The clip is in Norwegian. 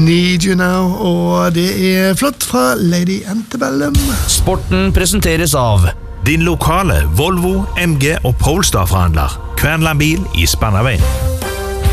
Need You Now, og det flott fra Lady Antebellum. Sporten presenteres av din lokale Volvo, MG og Polestar-forhandler. Kvernland bil i Spannaveien.